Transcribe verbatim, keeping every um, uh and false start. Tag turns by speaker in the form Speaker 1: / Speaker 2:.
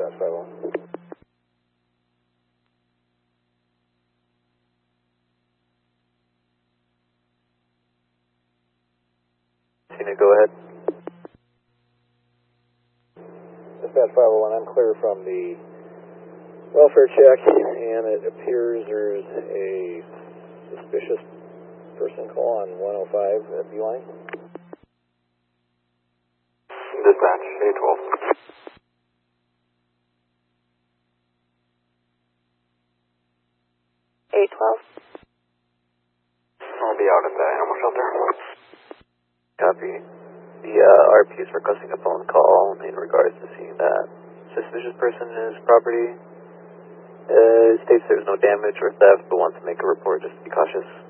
Speaker 1: Dispatch five oh one.
Speaker 2: Tina, go ahead.
Speaker 1: Dispatch five oh one, I'm clear from the welfare check, and it appears there's a suspicious person call on one oh five at Beeline.
Speaker 2: Dispatch, eight twelve.
Speaker 3: eight twelve.
Speaker 2: I'll be out at the animal shelter.
Speaker 4: Copy. The uh, R P is requesting a phone call in regards to seeing that suspicious person in his property. Uh, states there's no damage or theft, but wants to make a report just to be cautious.